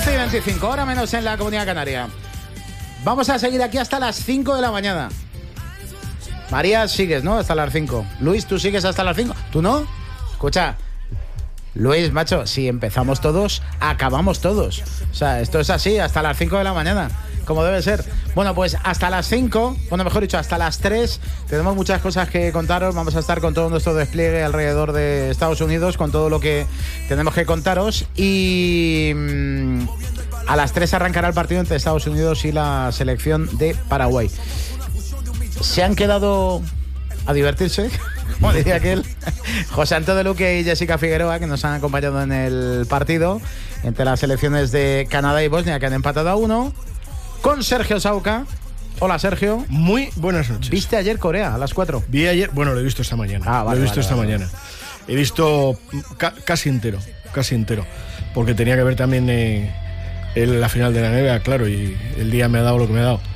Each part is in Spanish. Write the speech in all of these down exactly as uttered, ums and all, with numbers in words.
once y veinticinco, hora menos en la Comunidad Canaria. Vamos a seguir aquí hasta las cinco de la mañana. María, sigues, ¿no? Hasta las cinco. Luis, ¿tú sigues hasta las cinco? ¿Tú no? Escucha, Luis, macho, si empezamos todos, acabamos todos. O sea, esto es así, hasta las cinco de la mañana, como debe ser. Bueno, pues hasta las cinco, bueno, mejor dicho, hasta las tres, tenemos muchas cosas que contaros. Vamos a estar con todo nuestro despliegue alrededor de Estados Unidos, con todo lo que tenemos que contaros. Y mmm, a las tres arrancará el partido entre Estados Unidos y la selección de Paraguay. Se han quedado a divertirse, como decía aquel, José Antonio Luque y Jessica Figueroa, que nos han acompañado en el partido entre las selecciones de Canadá y Bosnia, que han empatado a uno, con Sergio Sauca. Hola, Sergio. Muy buenas noches. ¿Viste ayer Corea a las cuatro? Vi ayer, bueno, lo he visto esta mañana. Ah, vale, lo he visto vale, esta vale. mañana. He visto ca- casi entero, casi entero, porque tenía que ver también eh, el, la final de la N B A, claro, y el día me ha dado lo que me ha dado.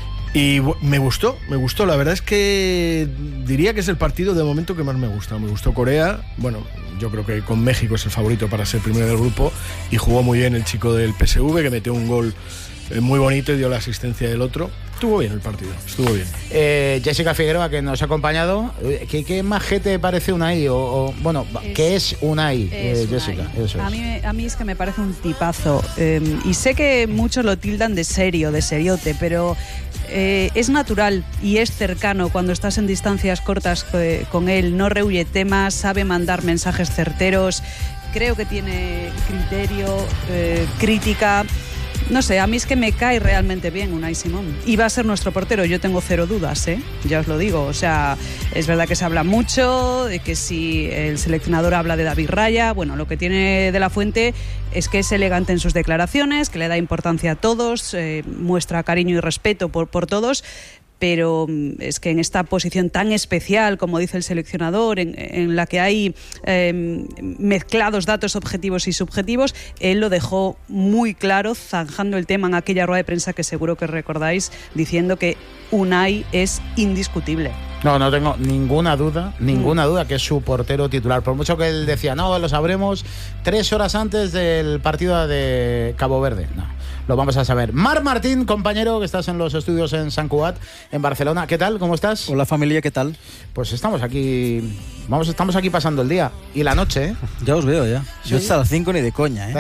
Y me gustó, me gustó. La verdad es que diría que es el partido de momento que más me gusta. Me gustó Corea. Bueno, yo creo que con México es el favorito para ser primero del grupo. Y jugó muy bien el chico del P S V, que metió un gol muy bonito y dio la asistencia del otro. Estuvo bien el partido, estuvo bien. Eh, Jessica Figueroa, que nos ha acompañado. ¿Qué, qué majete parece Unai? O, o, bueno, es, ¿qué es Unai, es eh, Jessica? Unai. Eso es. A, mí, a mí es que me parece un tipazo. Eh, y sé que muchos lo tildan de serio, de seriote, pero eh, es natural y es cercano cuando estás en distancias cortas eh, con él. No rehuye temas, sabe mandar mensajes certeros. Creo que tiene criterio, eh, crítica. No sé, a mí es que me cae realmente bien Unai Simón. Y va a ser nuestro portero, yo tengo cero dudas, ¿eh? Ya os lo digo. O sea, es verdad que se habla mucho, de que si el seleccionador habla de David Raya, bueno, lo que tiene De la Fuente es que es elegante en sus declaraciones, que le da importancia a todos, eh, muestra cariño y respeto por, por todos. Pero es que en esta posición tan especial, como dice el seleccionador, en, en la que hay eh, mezclados datos objetivos y subjetivos, él lo dejó muy claro, zanjando el tema en aquella rueda de prensa que seguro que recordáis, diciendo que Unai es indiscutible. No, no tengo ninguna duda, ninguna duda que es su portero titular. Por mucho que él decía, no, lo sabremos tres horas antes del partido de Cabo Verde. No, lo vamos a saber. Marc Martín, compañero, que estás en los estudios en Sant Cugat, en Barcelona. ¿Qué tal? ¿Cómo estás? Hola, familia, ¿qué tal? Pues estamos aquí, vamos, estamos aquí pasando el día y la noche, ¿eh? Ya os veo, ya. ¿Sí? Yo hasta las cinco ni de coña, ¿eh?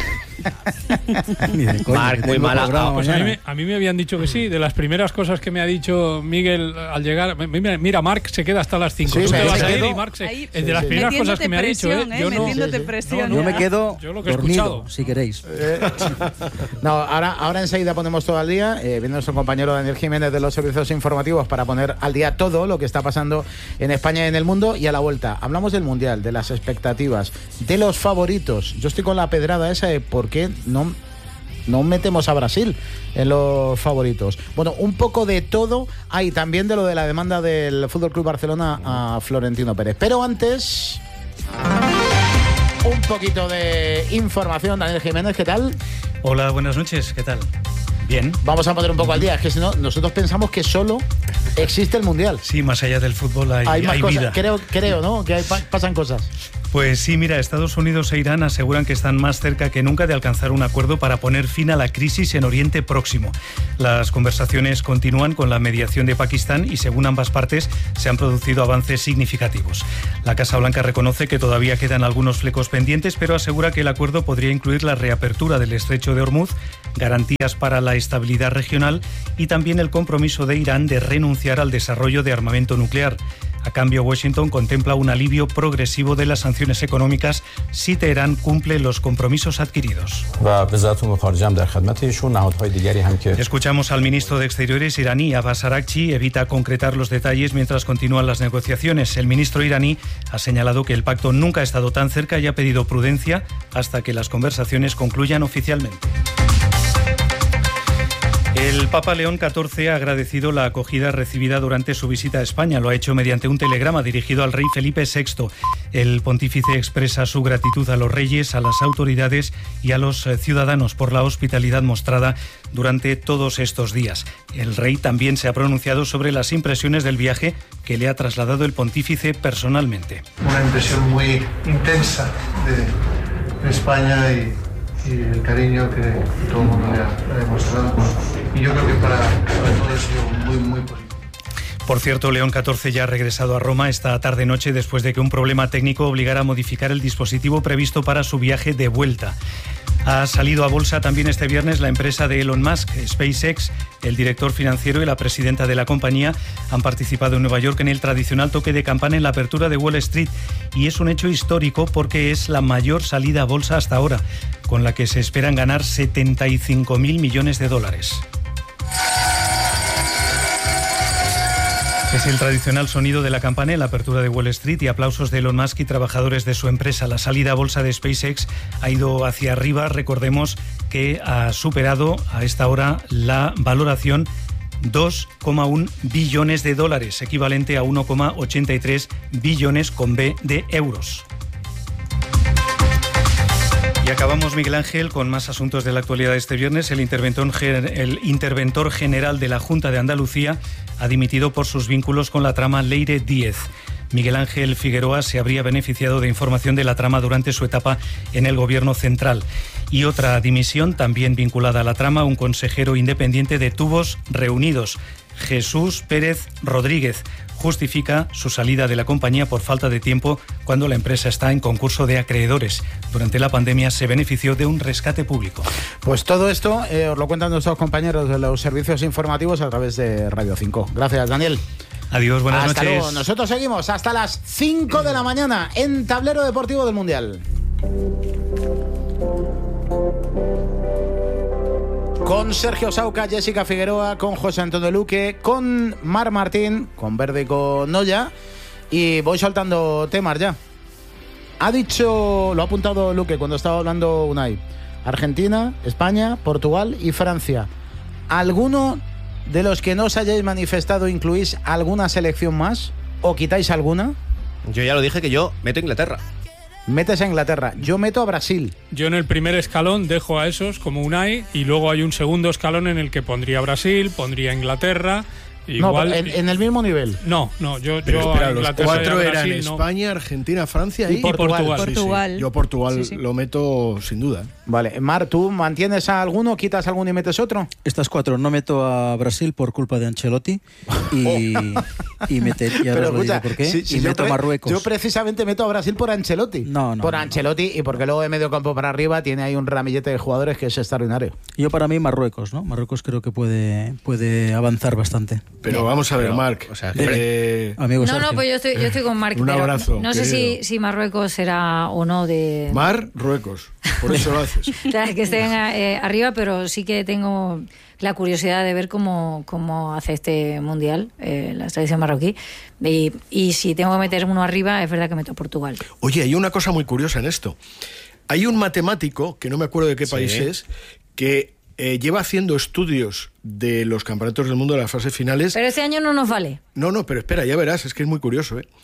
Ni de coña. Marc, muy mala. Ah, pues a, mí me, a mí me habían dicho que sí. De las primeras cosas que me ha dicho Miguel al llegar, mira, mira Marc se queda hasta las cinco. Sí, tú te vas a ir y Marc se... Ahí, es de las primeras cosas que me ha dicho, ¿eh? Yo no, sí, sí. Presión, no, no, yo me quedo yo lo que he dormido, escuchado. Si queréis. Eh, no, ahora, ahora enseguida ponemos todo al día. Eh, viene nuestro compañero Daniel Jiménez de los servicios informativos para poner al día todo lo que está pasando en España y en el mundo. Y a la vuelta hablamos del Mundial, de las expectativas, de los favoritos. Yo estoy con la pedrada esa de por qué no... no metemos a Brasil en los favoritos. Bueno, un poco de todo hay, también de lo de la demanda del F C Barcelona a Florentino Pérez. Pero antes, un poquito de información. Daniel Jiménez, ¿qué tal? Hola, buenas noches, ¿qué tal? Bien. Vamos a poner un poco al día, es que si no, nosotros pensamos que solo existe el Mundial. Sí, más allá del fútbol hay, hay, más hay cosas. vida. Creo, creo, ¿no? Que hay, pasan cosas. Pues sí, mira, Estados Unidos e Irán aseguran que están más cerca que nunca de alcanzar un acuerdo para poner fin a la crisis en Oriente Próximo. Las conversaciones continúan con la mediación de Pakistán y, según ambas partes, se han producido avances significativos. La Casa Blanca reconoce que todavía quedan algunos flecos pendientes, pero asegura que el acuerdo podría incluir la reapertura del estrecho de Hormuz, garantías para la estabilidad regional y también el compromiso de Irán de renunciar al desarrollo de armamento nuclear. A cambio, Washington contempla un alivio progresivo de las sanciones económicas si Teherán cumple los compromisos adquiridos. Escuchamos al ministro de Exteriores iraní, Abbas Araghchi, evita concretar los detalles mientras continúan las negociaciones. El ministro iraní ha señalado que el pacto nunca ha estado tan cerca y ha pedido prudencia hasta que las conversaciones concluyan oficialmente. El Papa León catorce ha agradecido la acogida recibida durante su visita a España. Lo ha hecho mediante un telegrama dirigido al rey Felipe sexto. El pontífice expresa su gratitud a los reyes, a las autoridades y a los ciudadanos por la hospitalidad mostrada durante todos estos días. El rey también se ha pronunciado sobre las impresiones del viaje que le ha trasladado el pontífice personalmente. Una impresión muy intensa de España y, y el cariño que todo el mundo le ha, le ha demostrado. Y yo creo que para, para todos ha sido muy, muy positivo. Por cierto, León catorce ya ha regresado a Roma esta tarde-noche después de que un problema técnico obligara a modificar el dispositivo previsto para su viaje de vuelta. Ha salido a bolsa también este viernes la empresa de Elon Musk, SpaceX. El director financiero y la presidenta de la compañía han participado en Nueva York en el tradicional toque de campana en la apertura de Wall Street. Y es un hecho histórico porque es la mayor salida a bolsa hasta ahora, con la que se esperan ganar setenta y cinco mil millones de dólares. Es el tradicional sonido de la campana en la apertura de Wall Street y aplausos de Elon Musk y trabajadores de su empresa. La salida a bolsa de SpaceX ha ido hacia arriba. Recordemos que ha superado a esta hora la valoración dos coma uno billones de dólares, equivalente a uno coma ochenta y tres billones con B de euros. Y acabamos, Miguel Ángel, con más asuntos de la actualidad de este viernes. El interventor, el interventor general de la Junta de Andalucía ha dimitido por sus vínculos con la trama Leire Díez. Miguel Ángel Figueroa se habría beneficiado de información de la trama durante su etapa en el Gobierno central. Y otra dimisión, también vinculada a la trama, un consejero independiente de Tubos Reunidos, Jesús Pérez Rodríguez, justifica su salida de la compañía por falta de tiempo cuando la empresa está en concurso de acreedores. Durante la pandemia se benefició de un rescate público. Pues todo esto eh, os lo cuentan nuestros compañeros de los servicios informativos a través de Radio cinco. Gracias, Daniel. Adiós, buenas hasta noches. Luego. Nosotros seguimos hasta las cinco de la mañana en Tablero Deportivo del Mundial. Con Sergio Sauca, Jessica Figueroa, con José Antonio Luque, con Mar Martín, con Verde y con Noya. Y voy soltando temas ya. Ha dicho, lo ha apuntado Luque cuando estaba hablando Unai: Argentina, España, Portugal y Francia. ¿Alguno de los que no os hayáis manifestado incluís alguna selección más? ¿O quitáis alguna? Yo ya lo dije que yo meto Inglaterra. Metes a Inglaterra. Yo meto a Brasil. Yo en el primer escalón dejo a esos como Unai y luego hay un segundo escalón en el que pondría Brasil, pondría Inglaterra. Igual, no, en, en el mismo nivel. No, no, yo, Pero yo espera, a los cuatro eran España, no. Argentina, Francia y, y Portugal. Portugal. Portugal. Sí, sí. Yo Portugal sí, sí. lo meto sin duda. Vale, Mar, ¿tú mantienes a alguno, quitas alguno y metes otro? Estas cuatro, no meto a Brasil por culpa de Ancelotti y, y, meter, y ahora os digo por qué, si, si y meto a Marruecos. Yo precisamente meto a Brasil por Ancelotti. No, no. Por no, Ancelotti no. Y porque luego de medio campo para arriba tiene ahí un ramillete de jugadores que es extraordinario. Yo para mí Marruecos, ¿no? Marruecos creo que puede, puede avanzar bastante. Pero vamos a ver, Pero, Marc. O sea, eh, no, no, pues yo estoy, yo estoy con Marc. Un abrazo. No sé si, si Marruecos será o no de... Marruecos, por eso lo haces. Que estén eh, arriba, pero sí que tengo la curiosidad de ver cómo, cómo hace este mundial, eh, la selección marroquí. Y, y si tengo que meter uno arriba, es verdad que meto a Portugal. Oye, hay una cosa muy curiosa en esto. Hay un matemático, que no me acuerdo de qué sí. país es, que eh, lleva haciendo estudios de los campeonatos del mundo de las fases finales. Pero este año no nos vale. No, no, pero espera, ya verás, es que es muy curioso, ¿eh?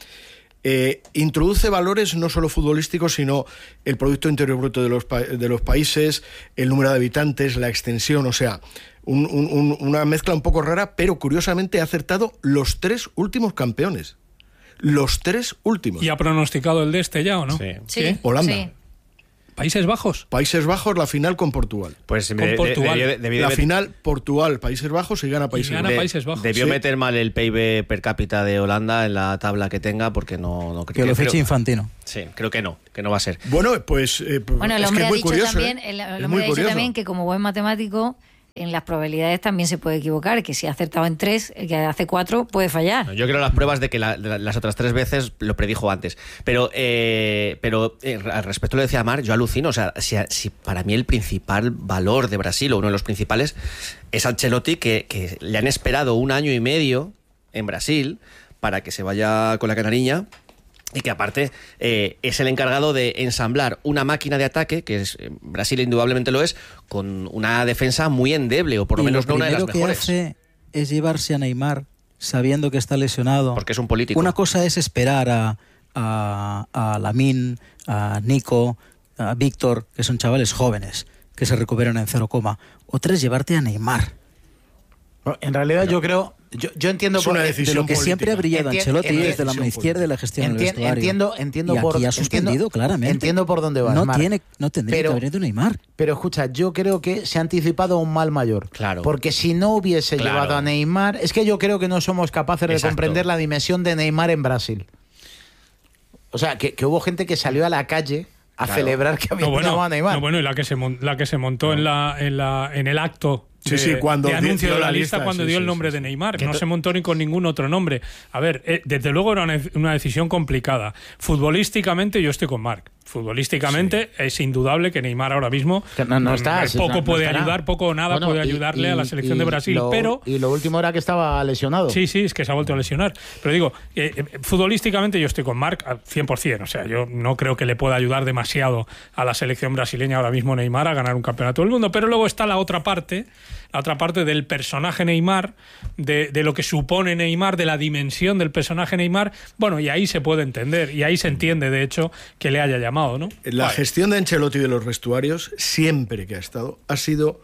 Eh, introduce valores no solo futbolísticos, sino el Producto Interior Bruto de los, pa- de los países, el número de habitantes, la extensión, o sea, un, un, una mezcla un poco rara, pero curiosamente ha acertado los tres últimos campeones. Los tres últimos. ¿Y ha pronosticado el de este ya o no? Sí. Sí. ¿Sí? Holanda. Sí. ¿Países Bajos? Países Bajos, la final con Portugal. Pues Con de, Portugal. De, de, de, de, la final, Portugal, Países Bajos y gana Países gana Bajos. Países Bajos. Debió Sí. meter mal el P I B per cápita de Holanda en la tabla que tenga, porque no, no Que lo fiche Infantino. Sí, creo que no, que no va a ser. Bueno, pues eh, Bueno, el es hombre que es ha muy dicho curioso, también, ¿eh? el, el Es hombre muy ha dicho curioso. también que como buen matemático, en las probabilidades también se puede equivocar, que si ha acertado en tres, el que hace cuatro puede fallar. Yo creo las pruebas de que la, la, las otras tres veces lo predijo antes. Pero eh, pero eh, al respecto lo decía Mar, yo alucino. O sea, si, si para mí el principal valor de Brasil, o uno de los principales, es Ancelotti, que, que le han esperado un año y medio en Brasil para que se vaya con la canariña. Y que aparte eh, es el encargado de ensamblar una máquina de ataque, que es, Brasil indudablemente lo es, con una defensa muy endeble, o por lo y menos lo no una de las primero que mejores. hace es llevarse a Neymar sabiendo que está lesionado. Porque es un político. Una cosa es esperar a, a, a Lamine, a Nico, a Víctor, que son chavales jóvenes que se recuperan en cero coma. Otra es llevarte a Neymar. En realidad, yo creo, yo, yo entiendo es una por, decisión de lo que política. siempre ha brillado Enti- Ancelotti enti- es de la mano izquierda de la gestión Enti- del vestuario. Entiendo, entiendo y por aquí ha suspendido entiendo, claramente. Entiendo por dónde vas, No Marc. tiene, no tendría pero, que haber venido Neymar. Pero escucha, yo creo que se ha anticipado a un mal mayor. Claro. Porque si no hubiese Claro. llevado a Neymar, es que yo creo que no somos capaces de Exacto. comprender la dimensión de Neymar en Brasil. O sea, que, que hubo gente que salió a la calle a Claro. celebrar que había No, bueno, llamado a Neymar. no, bueno, y la que se, mon- la que se montó en, la, en, la, en el acto Sí, de, sí, cuando de anuncio dio de la la lista, lista, cuando sí, dio el sí, nombre sí, de sí. Neymar. Que No to- se montó ni con ningún otro nombre. A ver, eh, desde luego era una, una decisión complicada. Futbolísticamente yo estoy con Marc. Futbolísticamente sí. es indudable que Neymar ahora mismo Que no, no está, poco no, no puede estará. ayudar, poco o nada Bueno, puede y- ayudarle y- a la selección y de Brasil. lo- pero y lo último era que estaba lesionado. Sí, sí, es que se ha vuelto a lesionar. Pero digo, eh, eh, futbolísticamente yo estoy con Marc al cien por ciento. O sea, yo no creo que le pueda ayudar demasiado a la selección brasileña ahora mismo Neymar a ganar un campeonato del mundo. Pero luego está la otra parte, la otra parte del personaje Neymar, de, de lo que supone Neymar, de la dimensión del personaje Neymar. Bueno, y ahí se puede entender, y ahí se entiende, de hecho, que le haya llamado, ¿no? La Vale. gestión de Ancelotti de los vestuarios, siempre que ha estado, ha sido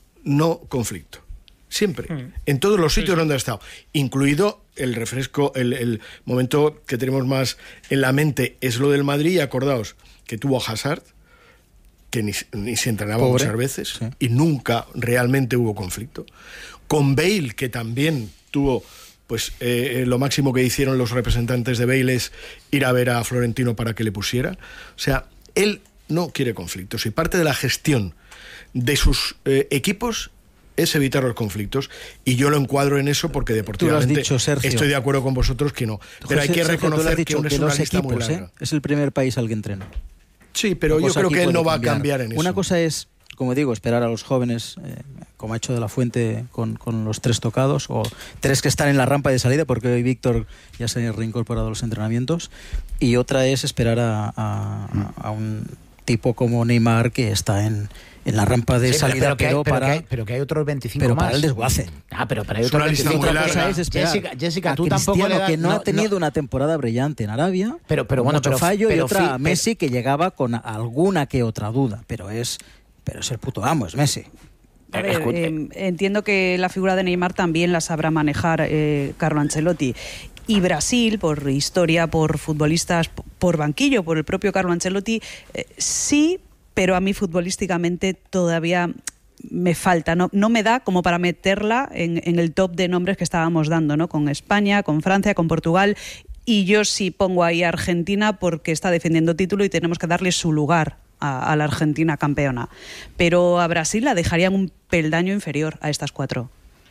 no conflicto. Siempre. Mm. En todos los sitios Sí, sí. donde ha estado. Incluido el refresco, el, el momento que tenemos más en la mente es lo del Madrid. Y acordaos que tuvo a Hazard, que ni, ni se entrenaba Pobre. muchas veces, Sí. y nunca realmente hubo conflicto. Con Bale, que también tuvo... Pues eh, lo máximo que hicieron los representantes de Bale es ir a ver a Florentino para que le pusiera. O sea, él no quiere conflictos y parte de la gestión de sus eh, equipos es evitar los conflictos, y yo lo encuadro en eso porque deportivamente dicho, Sergio. estoy de acuerdo con vosotros que no. Pero hay José, que Sergio, tú lo has reconocer dicho, que de es una los lista muy equipos, larga. ¿eh? Es el primer país al que entrena. Sí, pero Una yo cosa creo aquí que él puede no va a cambiar en eso. Una cosa es, como digo, esperar a los jóvenes, eh, como ha hecho De La Fuente con, con los tres tocados, o tres que están en la rampa de salida, porque hoy Víctor ya se ha reincorporado a los entrenamientos, y otra es esperar a, a, a un tipo como Neymar, que está en, en la rampa de Sí, pero- salida, pero, que hay, pero, pero para... que hay- pero que hay otros veinticinco pero más. para el desguace. Ah, pero, pero hay Es otros una lista veinticinco muy más. larga. Cosa es esperar Jessica, Jessica a tú tampoco le Cristiano, das... que no, no- ha tenido no- una temporada brillante en Arabia, Pero- pero con bueno, mucho pero- fallo, pero y otra fi- a Messi, que llegaba con alguna que otra duda, pero es, pero es el puto amo, es Messi. A ver, eh, entiendo que la figura de Neymar también la sabrá manejar eh, Carlo Ancelotti. Y Brasil, por historia, por futbolistas, p- por banquillo, por el propio Carlo Ancelotti, eh, sí, pero a mí futbolísticamente todavía me falta, no, no me da como para meterla en, en el top de nombres que estábamos dando, ¿no? Con España, con Francia, con Portugal. Y yo sí pongo ahí a Argentina porque está defendiendo título y tenemos que darle su lugar a, a la Argentina campeona. Pero a Brasil la dejarían un peldaño inferior a estas cuatro.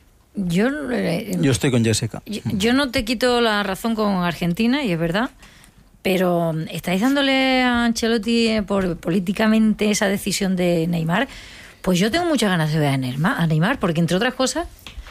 Yo, eh, Yo estoy con Jessica. yo, yo no te quito la razón con Argentina, y es verdad, pero ¿estáis dándole a Ancelotti eh, por políticamente esa decisión de Neymar? Pues yo tengo muchas ganas de ver a Neymar, a Neymar porque entre otras cosas,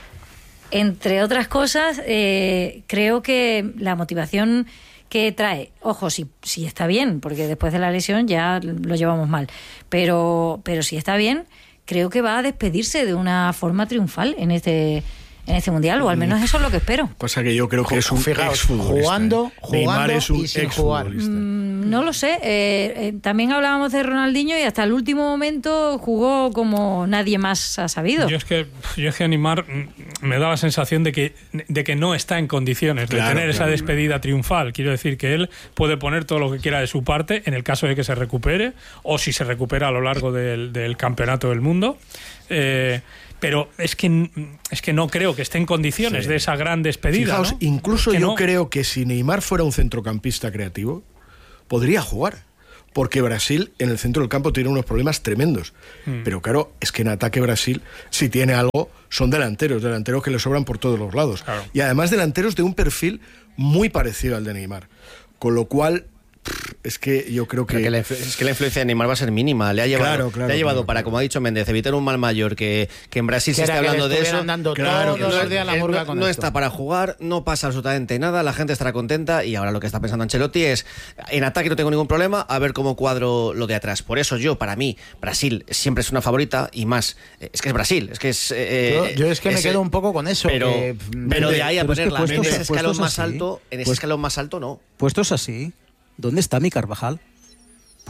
entre otras cosas, eh, creo que la motivación que trae, ojo, si, si está bien, porque después de la lesión ya lo llevamos mal, pero, pero si está bien, creo que va a despedirse de una forma triunfal en este, en este mundial, o al menos eso es lo que espero. Pasa que yo creo que es un Fijaos, exfutbolista, jugando, ¿eh? Neymar jugando es un y sin jugar. exfutbolista. Mm, no lo sé. Eh, eh, también hablábamos de Ronaldinho y hasta el último momento jugó como nadie más ha sabido. Yo es que, yo es que Neymar mm, me da la sensación de que, de que no está en condiciones de Claro, tener esa claro. despedida triunfal. Quiero decir que él puede poner todo lo que quiera de su parte en el caso de que se recupere, o si se recupera a lo largo del, del campeonato del mundo. Eh, pero es que, es que no creo que esté en condiciones Sí. de esa gran despedida. Fijaos, ¿no? incluso Que yo no. creo que si Neymar fuera un centrocampista creativo, podría jugar. Porque Brasil en el centro del campo tiene unos problemas tremendos. Mm. Pero claro, es que en ataque Brasil, si tiene algo, son delanteros, delanteros que le sobran por todos los lados. Claro. Y además delanteros de un perfil muy parecido al de Neymar. Con lo cual, pff, es que yo creo que... Pero que la influ- es que la influencia de Neymar va a ser mínima. Le ha llevado, Claro, claro, le ha llevado claro, para, claro. como ha dicho Méndez, evitar un mal mayor, que, que en Brasil Que se era está que le hablando de eso. estuvieran dando Claro, todos que los días la Él murga no, con no esto. está para jugar, no pasa absolutamente nada, la gente estará contenta, y ahora lo que está pensando Ancelotti es, en ataque no tengo ningún problema, a ver cómo cuadro lo de atrás. Por eso yo, para mí, Brasil siempre es una favorita, y más, eh, es que es Brasil, es que es... eh, Yo, yo es que me ese- quedo un poco con eso. Pero, que, pero de ahí a pero es que ponerla puestos- en ese escalón puestos más así, alto, en ese pues- escalón más alto no. Puestos así, ¿dónde está mi Carvajal?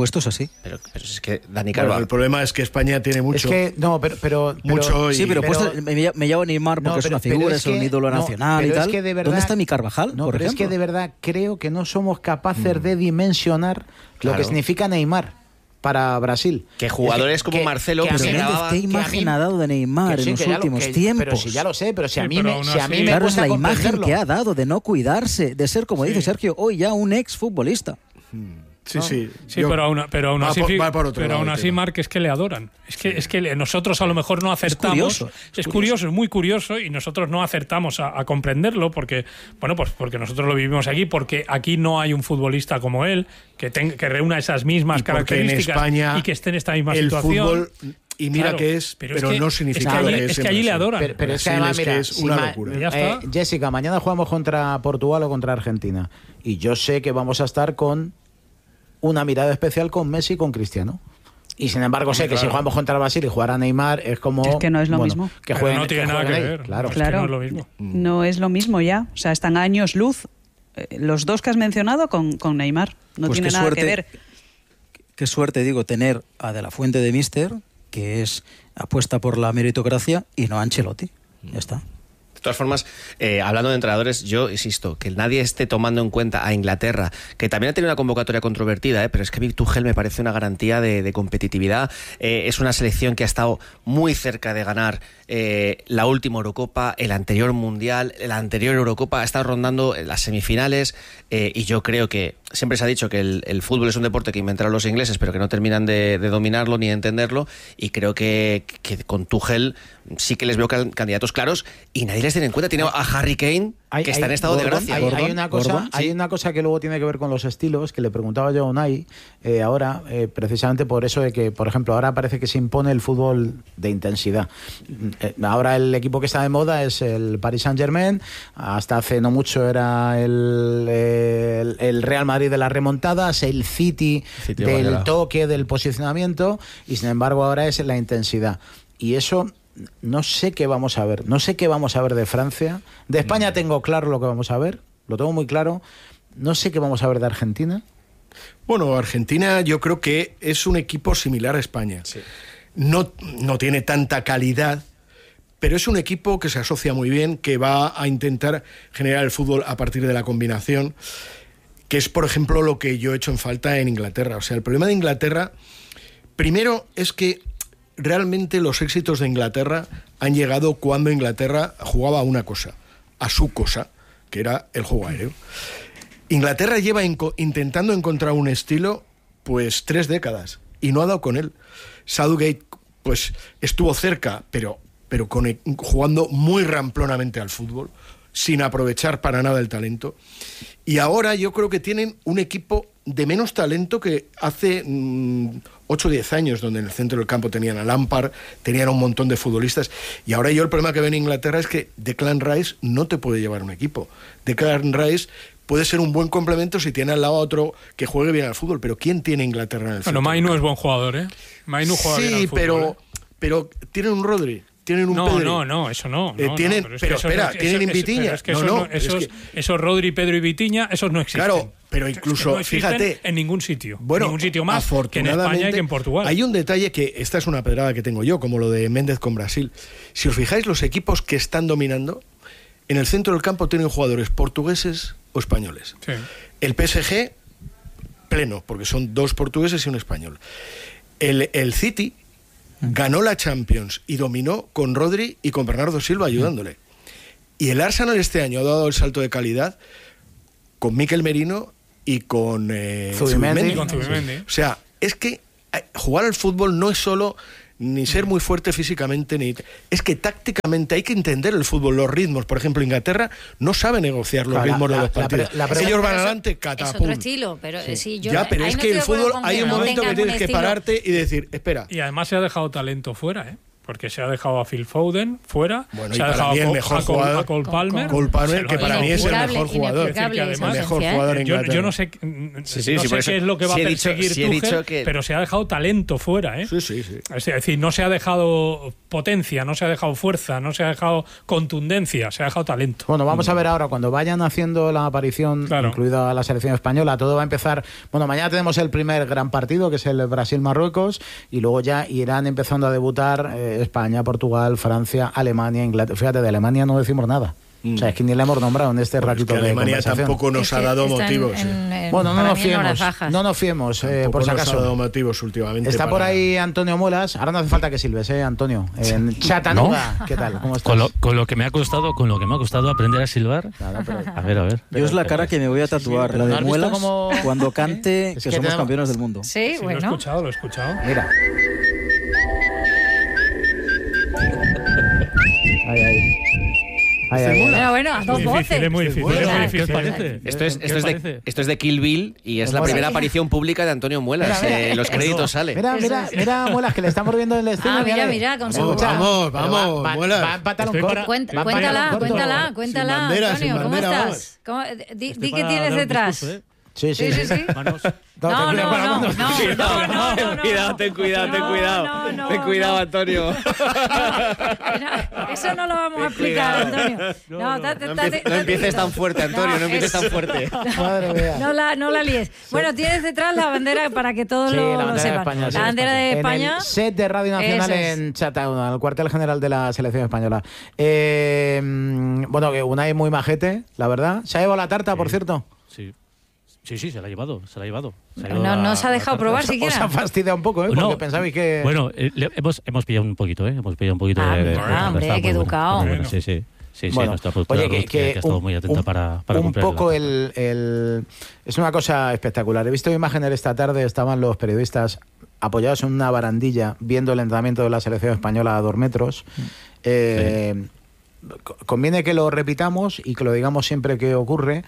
puestos así. Pero, pero es que Dani Bueno, Carvajal... el problema es que España tiene mucho. Es que, no, pero... pero, pero Mucho y- Sí, pero, pero- puesto- me, me llamo Neymar porque No, es pero- una pero figura, es es, un que- ídolo no, nacional y pero es tal. que de verdad- ¿Dónde está mi Carvajal, No, por pero ejemplo? es que de verdad creo que no somos capaces de dimensionar lo Claro. que significa Neymar para Brasil. Que jugadores Es como Marcelo, que a que mí- se Pero Méndez, grababa- ¿qué que a imagen mí- ha dado de Neymar que sí, en los que ya lo- últimos que- tiempos? Pero si ya lo sé, pero si a Sí, mí pero me, aún si a así- mí me Claro, es cuesta la imagen comprenderlo. que ha dado de no cuidarse, de ser, como dice Sergio, hoy ya un ex futbolista. Sí, sí. Sí, Yo- pero aún, pero aún va así, por- fi- va por otro pero lado aún el así tema. Marc, es que le adoran. Es que, es que le- nosotros a lo mejor no acertamos. curioso, Es es curioso, es muy curioso, y nosotros no acertamos a, a comprenderlo porque, bueno, pues porque nosotros lo vivimos aquí, porque aquí no hay un futbolista como él que, ten- que reúna esas mismas Y porque en características España y que esté en esta misma el situación. fútbol, y mira Claro, que es, pero, es que- no significa es que lo allí- que es. es en que allí le Brasil. adoran. Pero, pero es que Brasil además, es que mira, es si una ma- locura. Ya está. eh, Jessica, mañana jugamos contra Portugal o contra Argentina. Y yo sé que vamos a estar con una mirada especial con Messi y con Cristiano. Y sin embargo sé que claro. si jugamos contra Brasil y jugará Neymar es como... Es que no es lo bueno, mismo. Que Pero jueguen, no tiene que nada que jueguen ahí, ver. Claro. Es que Claro, no es lo mismo. no es lo mismo ya. O sea, están a años luz eh, los dos que has mencionado con, con Neymar. No Pues tiene qué nada suerte, que ver. Qué suerte, digo, tener a De La Fuente de Mister, que es apuesta por la meritocracia, y no a Ancelotti. Ya está. De todas formas, eh, hablando de entrenadores, yo insisto, que nadie esté tomando en cuenta a Inglaterra, que también ha tenido una convocatoria controvertida, ¿eh? Pero es que Vic Tuchel me parece una garantía de, de competitividad. Eh, es una selección que ha estado muy cerca de ganar eh, la última Eurocopa, el anterior Mundial, la anterior Eurocopa, ha estado rondando en las semifinales, eh, y yo creo que siempre se ha dicho que el, el fútbol es un deporte que inventaron los ingleses, pero que no terminan de, de dominarlo ni de entenderlo, y creo que, que con Tuchel sí que les veo can- candidatos claros, y nadie les tiene en cuenta. Tiene a Harry Kane, Hay- que está hay- en estado de Gordon, gracia. Hay, Gordon, hay una cosa, Gordon, hay sí. una cosa que luego tiene que ver con los estilos, que le preguntaba yo a Unai eh, ahora, eh, precisamente por eso de que, por ejemplo, ahora parece que se impone el fútbol de intensidad. Eh, ahora el equipo que está de moda es el Paris Saint-Germain, hasta hace no mucho era el, el, el Real Madrid de las remontadas, el City, City del Guardiola. toque, del posicionamiento, y sin embargo ahora es la intensidad. Y eso... No sé qué vamos a ver, no sé qué vamos a ver de Francia. De España tengo claro lo que vamos a ver, lo tengo muy claro. No sé qué vamos a ver de Argentina. Bueno, Argentina yo creo que es un equipo similar a España. No, no tiene tanta calidad, pero es un equipo que se asocia muy bien, que va a intentar generar el fútbol a partir de la combinación, que es, por ejemplo, lo que yo he hecho en falta en Inglaterra. O sea, el problema de Inglaterra, primero, es que realmente los éxitos de Inglaterra han llegado cuando Inglaterra jugaba a una cosa, a su cosa, que era el juego aéreo. Inglaterra lleva enco- intentando encontrar un estilo pues tres décadas y no ha dado con él. Southgate pues estuvo cerca, pero, pero con, e- jugando muy ramplonamente al fútbol, sin aprovechar para nada el talento. Y ahora yo creo que tienen un equipo de menos talento que hace ocho o diez años, donde en el centro del campo tenían a Lampard, tenían a un montón de futbolistas. Y ahora yo el problema que veo en Inglaterra es que Declan Rice no te puede llevar un equipo. Declan Rice puede ser un buen complemento si tiene al lado a otro que juegue bien al fútbol, pero ¿quién tiene Inglaterra en el centro? Bueno, Mainu es buen jugador, ¿eh? Mainu juega bien al Sí, fútbol, pero, ¿eh? pero tienen un Rodri, tienen un No, Pedri. no, no, eso no. Eh, no, tienen- no, es pero que eso espera, no- eso- tienen eso- Vitiña. pero es que No, esos, no, no, es esos, que- esos Rodri, Pedro y Vitiña, esos no existen. Claro, pero Es que incluso, no existen fíjate, en ningún sitio. Bueno, en ningún sitio más que en España y que en Portugal. Hay un detalle que, esta es una pedrada que tengo yo, como lo de Méndez con Brasil. Si os fijáis, los equipos que están dominando, en el centro del campo tienen jugadores portugueses o españoles. Sí. El P S G, pleno, porque son dos portugueses y un español. El, el City ganó la Champions y dominó con Rodri y con Bernardo Silva ayudándole. Y el Arsenal este año ha dado el salto de calidad con Mikel Merino y con eh, Zubimendi. Zubimendi. Y con Zubimendi. O sea, es que eh, jugar al fútbol no es solo ni ser muy fuerte físicamente, ni es que tácticamente hay que entender el fútbol, los ritmos. Por ejemplo, Inglaterra no sabe negociar los Claro, la- ritmos de la- los la partidos. pre- la pre- Ellos van Pero eso- adelante, Es otro catapum. estilo, pero eh, sí, yo Ya, pero ahí es no que estoy el de acuerdo fútbol con hay un no momento que tengan tienes un que estilo. pararte y decir, espera. Y además se ha dejado talento fuera, ¿eh? porque se ha dejado a Phil Foden fuera, Bueno, se y ha para dejado mí el a, mejor a Cole, jugador- a Cole Palmer. Cole Palmer, Se lo que ha para mí es el Inexplicable, mejor jugador. inexplicable Que esa además- El mejor ausencia, ¿eh? jugador en Yo, Inglaterra. yo no sé, Sí, sí, no sí, sé por eso- qué es lo que va sí a he dicho- perseguir sí he Tuchel, dicho que- pero se ha dejado talento fuera, ¿eh? Sí, sí, sí. Es decir, no se ha dejado potencia, no se ha dejado fuerza, no se ha dejado contundencia, se ha dejado talento. Bueno, vamos a ver ahora, cuando vayan haciendo la aparición, Claro. incluida la selección española, todo va a empezar. Bueno, mañana tenemos el primer gran partido, que es el Brasil-Marruecos, y luego ya irán empezando a debutar eh, España, Portugal, Francia, Alemania, Inglaterra. Fíjate, de Alemania no decimos nada. O sea, es que ni le hemos nombrado en este Pues ratito que de Alemania conversación. tampoco nos Es ha que dado están motivos. en- eh. en- Bueno, no para nos mí en horas fiemos, bajas. no nos fiemos, eh, Tampoco por si nos ha acaso. dado motivos últimamente. Está por para- ahí Antonio Muelas. Ahora no hace falta que silbes, ¿eh, Antonio? En Chattanooga. ¿Qué tal? ¿Cómo estás? Con lo, con lo que me ha costado, con lo que me ha costado aprender a silbar. Nada, pero- A ver, a ver. Yo es la cara que me voy a tatuar, la ¿no de has visto Muelas, cómo- cuando cante Es que, que somos tenemos- campeones del mundo. Sí, Sí, lo he bueno. escuchado, lo he escuchado. Mira. Ay, ay. Ay, ay, ay. Bueno, bueno, a Es dos muy difícil, voces. es muy difícil. Bueno, es muy ¿qué os difícil. parece? Esto es, ¿Qué esto, os es de, parece? esto es de Kill Bill y es la Mola. primera aparición pública de Antonio Muelas. Mira, mira. Eh, los créditos sale. Mira, mira, mira, Muelas, que le estamos viendo en el estudio. Ah, mira, mírale. mira, con su- Escucha, Vamos, pero vamos, va- va- Muelas. va en pantalón Estoy corto. para- Cuenta- Va en cuéntala, pantalón corto. cuéntala, cuéntala, Sin bandera, Antonio, sin ¿cómo bandera, estás? ¿Cómo- di Estoy di qué para tienes dar un detrás. discurso, ¿eh? Sí, sí, Sí, sí, sí. Manos. No, no, ten no, cuidado, no, no, manos. no, no, no, ten no. cuidado, ten cuidado, ten No, cuidado. no, no, ten cuidado, no. Antonio. Eso no lo vamos a Ten explicar, cuidado. Antonio. No, date- No, date- empie- no empieces tan fuerte, Antonio, no empieces tan fuerte. Madre mía. No la, no la líes. Bueno, tienes detrás la bandera para que todos Sí, lo, la lo bandera de sepan. España, sí. La bandera de España. En el set de Radio Nacional Eso es. en Chattanooga, el cuartel general de la selección española. Eh, mm, bueno, que Unai muy majete, la verdad. ¿Se ha llevado la tarta, por cierto? Sí. Sí, sí, se la ha llevado, se la ha llevado. Se ha No, llevado no la- se ha dejado la probar tarta. siquiera. Os ha fastidiado un poco, ¿eh? Porque No, pensabais que... Bueno, eh, le- hemos, hemos pillado un poquito, ¿eh? Hemos pillado un poquito Ah, de... de- mira, de- hombre, está qué muy bueno, educado. muy bueno, Bueno. sí, sí. Sí, sí, Bueno, nuestra productora oye, que, Ruth, que, que que ha estado un- muy atenta un- para, para un cumplir la poco tarta. el, el- es una cosa espectacular. He visto imágenes esta tarde, estaban los periodistas apoyados en una barandilla viendo el entrenamiento de la selección española a dos metros. Eh, co- Conviene que lo repitamos y que lo digamos siempre que ocurre.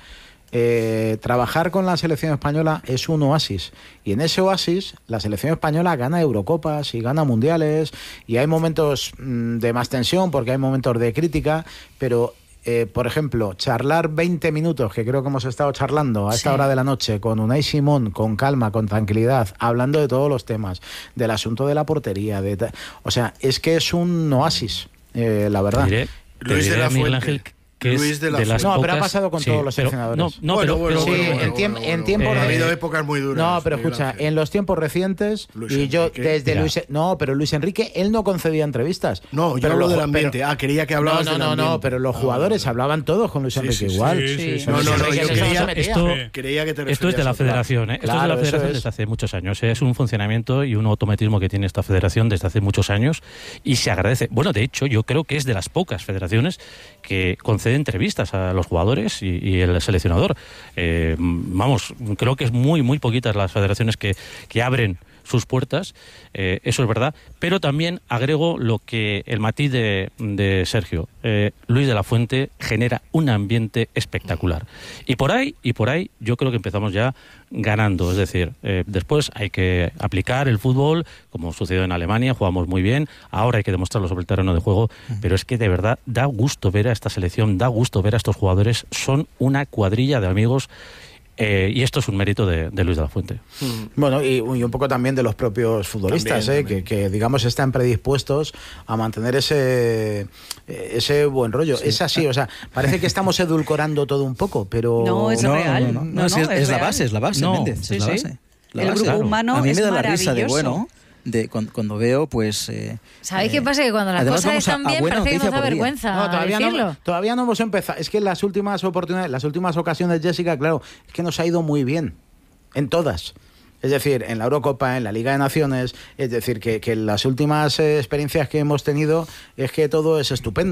Eh, trabajar con la selección española es un oasis, y en ese oasis la selección española gana Eurocopas y gana mundiales, y hay momentos mm, de más tensión porque hay momentos de crítica, pero eh, por ejemplo, charlar veinte minutos, que creo que hemos estado charlando a esta Sí. hora de la noche con Unai Simón, con calma, con tranquilidad, hablando de todos los temas, del asunto de la portería, de ta- o sea, es que es un oasis, eh, la verdad. Te diré, te Luis diré de la a Miguel Fuente. Ángel que Luis es de la de las Fuente. No, pero ha pocas- pasado con sí, todos los pero- seleccionadores. No, no, Bueno, pero, bueno, pero- Sí, bueno, en, bueno, tiemp- bueno, en bueno. tiempos Eh, de- Ha habido épocas muy duras. No, pero Miguel escucha, Ángel. en los tiempos recientes, Luis y yo Enrique. desde Mira. Luis... No, pero Luis Enrique, él no concedía entrevistas. No, yo pero hablo los- del ambiente. pero- Ah, quería que No, hablabas no, del no, no, ambiente. pero los Ah, jugadores vale. hablaban todos con Luis Sí, Enrique sí, sí, igual. sí, sí, sí. Pero No, Luis no, no, Enrique yo en eso quería- se metía. esto- Sí. Creía que te Esto es de referías la a otra. federación, ¿eh? Esto Claro, es de la eso federación es. desde hace muchos años. ¿eh? Es un funcionamiento y un automatismo que tiene esta federación desde hace muchos años y se agradece. Bueno, de hecho, yo creo que es de las pocas federaciones que concede entrevistas a los jugadores y, y el seleccionador. Eh, vamos, creo que es muy, muy poquitas las federaciones que, que abren sus puertas, eh, eso es verdad, pero también agrego lo que el matiz de, de Sergio. Eh, Luis de la Fuente genera un ambiente espectacular. Y por ahí, y por ahí, yo creo que empezamos ya ganando. Es decir, eh, después hay que aplicar el fútbol, como sucedió en Alemania, jugamos muy bien, ahora hay que demostrarlo sobre el terreno de juego, pero es que de verdad da gusto ver a esta selección, da gusto ver a estos jugadores, son una cuadrilla de amigos. Eh, y esto es un mérito de, de Luis de la Fuente. Bueno, y, y un poco también de los propios futbolistas, También, ¿eh? también. Que, que, digamos están predispuestos a mantener ese ese buen rollo. Es así, o sea, parece que estamos edulcorando todo un poco, pero... No, es real. No, no, no. No, es, no, es es la real. base, es la base, No, Méndez, sí, es la sí. base. La El base. grupo humano a mí es me da la risa de maravilloso. bueno de cuando, cuando veo pues eh, ¿Sabéis eh, qué pasa? Que cuando las además cosas vamos a- están a bien buena parece que nos noticia da por día. vergüenza No, todavía decirlo. no, todavía no hemos empezado. Es que en las últimas oportunidades, las últimas ocasiones, Jessica, claro, es que nos ha ido muy bien. En todas. Es decir, en la Eurocopa, en la Liga de Naciones, es decir, que, que las últimas eh, experiencias que hemos tenido es que todo es estupendo.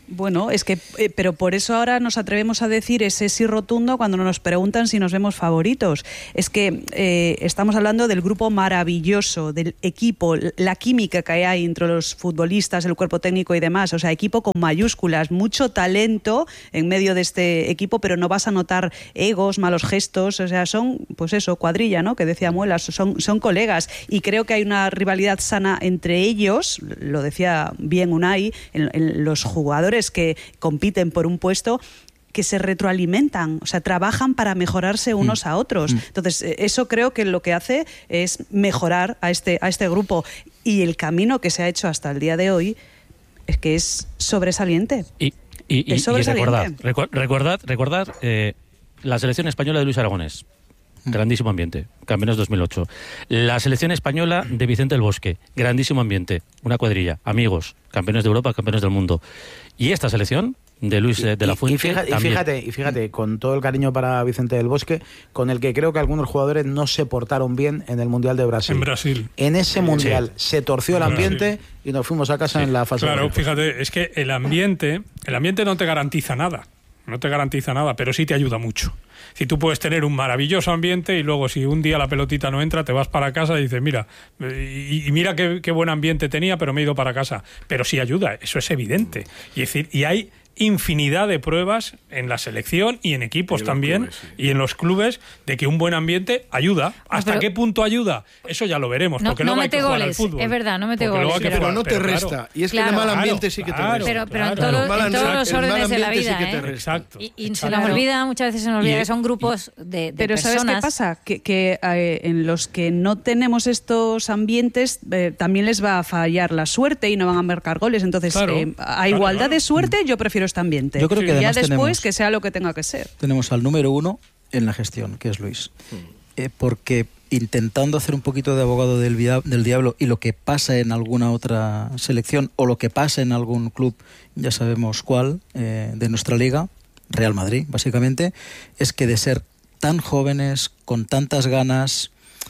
Bueno, es que, eh, pero por eso ahora nos atrevemos a decir ese sí rotundo cuando nos preguntan si nos vemos favoritos. Es que eh, estamos hablando del grupo maravilloso, del equipo, la química que hay entre los futbolistas, el cuerpo técnico y demás. O sea, equipo con mayúsculas, mucho talento en medio de este equipo, pero no vas a notar egos, malos gestos. O sea, son, pues eso, cuadrilla, ¿no? Que decía Muelas, son, son colegas. Y creo que hay una rivalidad sana entre ellos, lo decía bien Unai, en, en los jugadores que compiten por un puesto, que se retroalimentan, o sea, trabajan para mejorarse unos a otros. Entonces, eso creo que lo que hace es mejorar a este, a este grupo. Y el camino que se ha hecho hasta el día de hoy es que es sobresaliente. Y, y, y, es sobresaliente. y recordad, recu recordad, recordad eh, la selección española de Luis Aragonés. Grandísimo ambiente, campeones dos mil ocho. La selección española de Vicente del Bosque, grandísimo ambiente, una cuadrilla, amigos, campeones de Europa, campeones del mundo. Y esta selección de Luis y, de la Fuente. Y fíjate, y fíjate, y fíjate, con todo el cariño para Vicente del Bosque, con el que creo que algunos jugadores no se portaron bien en el Mundial de Brasil. En Brasil. En ese Mundial sí. se torció el ambiente y nos fuimos a casa sí. en la fase. Claro, de fíjate, es que el ambiente, el ambiente no te garantiza nada. No te garantiza nada, pero sí te ayuda mucho. Si tú puedes tener un maravilloso ambiente y luego si un día la pelotita no entra, te vas para casa y dices, mira, y, y mira qué, qué buen ambiente tenía, pero me he ido para casa. Pero sí ayuda, eso es evidente. Y, decir, y hay infinidad de pruebas en la selección y en equipos y en también clubes, sí. y en los clubes de que un buen ambiente ayuda. ¿Hasta pero, qué punto ayuda? Eso ya lo veremos, no, porque no luego hay que jugar goles, al fútbol. Es verdad, no mete goles. Pero jugar, no te pero, resta. Claro. Y es claro, que el mal ambiente claro, sí que te claro, resta. Pero, pero claro, en, todo, claro. en todos los órdenes de la vida. Sí que te ¿eh? Exacto. Y, y exacto. se nos olvida, muchas veces se nos olvida y, que son grupos de, de pero personas. ¿sabes qué pasa? Que, que eh, en los que no tenemos estos ambientes eh, también les va a fallar la suerte y no van a marcar goles. Entonces, claro, eh, a claro, igualdad claro. de suerte, yo prefiero este ambiente. Yo creo que ya además después tenemos, que sea lo que tenga que ser. Tenemos al número uno en la gestión, que es Luis. Eh, porque intentando hacer un poquito de abogado del, del diablo y lo que pasa en alguna otra selección o lo que pasa en algún club, ya sabemos cuál, eh, de nuestra liga, Real Madrid, básicamente, es que de ser tan jóvenes, con tantas ganas,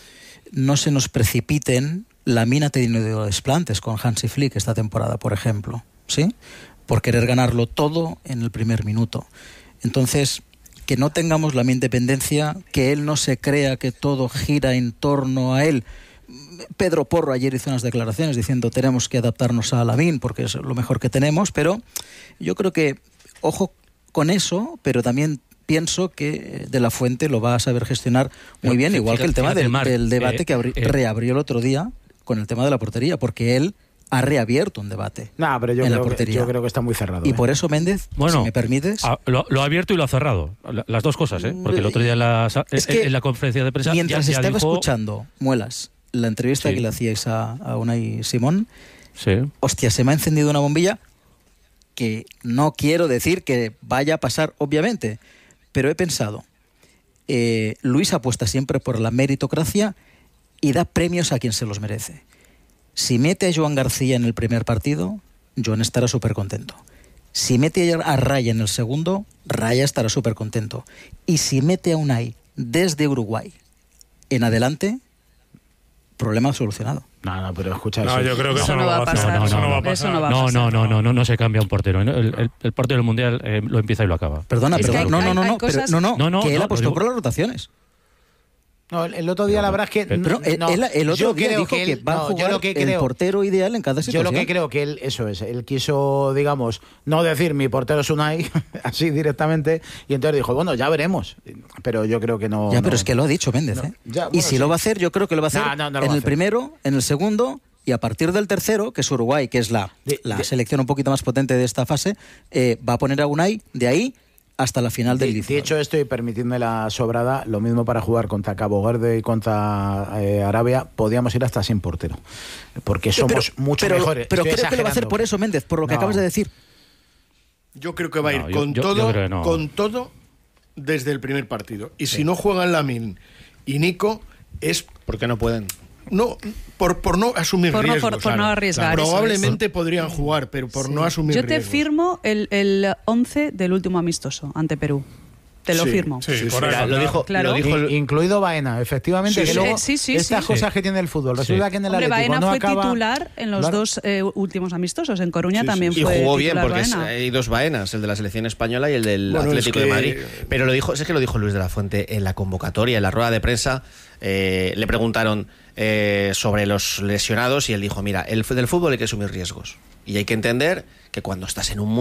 no se nos precipiten la mina de desplantes con Hansi Flick esta temporada, por ejemplo, ¿sí? Por querer ganarlo todo en el primer minuto. Entonces, que no tengamos la independencia, que él no se crea que todo gira en torno a él. Pedro Porro ayer hizo unas declaraciones diciendo tenemos que adaptarnos a Lamine porque es lo mejor que tenemos, pero yo creo que, ojo con eso, pero también pienso que De la Fuente lo va a saber gestionar muy bien, igual que el tema del, del debate que abri, reabrió el otro día con el tema de la portería, porque él ha reabierto un debate no, pero yo en creo la portería. Que, yo creo que está muy cerrado. Y ¿eh? por eso, Méndez, bueno, si me permites... A, lo, lo ha abierto y lo ha cerrado. Las dos cosas, ¿eh? Porque el otro día en la, es que en la conferencia de prensa... Mientras ya, ya estaba dijo... escuchando, Muelas, la entrevista sí. que le hacíais a, a Unai Simón, sí. hostia, se me ha encendido una bombilla que no quiero decir que vaya a pasar, obviamente, pero he pensado, eh, Luis apuesta siempre por la meritocracia y da premios a quien se los merece. Si mete a Joan García en el primer partido, Joan estará súper contento. Si mete a Raya en el segundo, Raya estará súper contento. Y si mete a Unai desde Uruguay en adelante, problema solucionado. No, no, pero escucha no, eso. yo creo que eso, eso no va a pasar. No, eso no va a pasar. pasar. No, no, no, no, no, no se cambia un portero. El, el, el portero del Mundial eh, lo empieza y lo acaba. Perdona, es perdona. hay, No, no, no, hay no, cosas... pero, no, no, no, no, que él no, apostó digo... por las rotaciones. No, el otro día la verdad es que... Pero no, él, el otro yo día creo dijo que, que, él, va no, a jugar yo lo que creo, el portero ideal en cada situación. Yo lo que creo que él, eso es, él quiso, digamos, no decir mi portero es Unai, así directamente, y entonces dijo, bueno, ya veremos. Pero yo creo que no... Ya, pero no, es que lo ha dicho Méndez, no, ¿eh? ya, bueno, y si sí. lo va a hacer, yo creo que lo va a hacer no, no, no lo en va el hacer. primero, en el segundo... Y a partir del tercero, que es Uruguay, que es la, de, la de, selección un poquito más potente de esta fase, eh, va a poner a Unai de ahí hasta la final del inicio. De hecho, estoy permitidme la sobrada, lo mismo para jugar contra Cabo Verde y contra eh, Arabia, podíamos ir hasta sin portero. Porque somos pero, mucho pero, mejores. Pero estoy creo que lo va a hacer por eso, Méndez, por lo que no. acabas de decir. Yo creo que va a ir no, yo, con, yo, todo, yo no. con todo desde el primer partido. Y sí. si no juegan Lamine y Nico, es... porque no pueden. No, por, por no asumir por riesgos. No, por, por claro, no arriesgar. Claro. Probablemente es. podrían jugar, pero por sí. no asumir riesgos. Yo te riesgos. firmo el, el once del último amistoso ante Perú. Te lo Sí, firmo. Sí, Sí, sí, correcto, Mira, lo dijo, claro. lo dijo el- I- incluido Baena, efectivamente. Sí, que sí. luego, Sí, sí, estas sí. cosas que tiene el fútbol. Resulta Sí. que en el Hombre, Atlético Baena no fue acaba... titular en los Claro. dos eh, últimos amistosos. En Coruña Sí, sí. también Y fue jugó bien, titular porque es- Baena. hay dos Baenas, el de la selección española y el del Bueno, Atlético es de que- Madrid. Pero lo dijo, es que lo dijo Luis de la Fuente en la convocatoria, en la rueda de prensa. Eh, le preguntaron eh, sobre los lesionados y él dijo: mira, el, del fútbol hay que asumir riesgos. Y hay que entender que cuando estás en un mundo